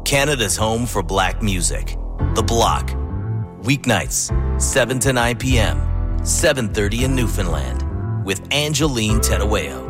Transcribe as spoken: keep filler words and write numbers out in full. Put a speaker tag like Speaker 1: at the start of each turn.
Speaker 1: Canada's home for black music. The Block. Weeknights, seven to nine p.m., seven thirty in Newfoundland, with Angeline Terueo.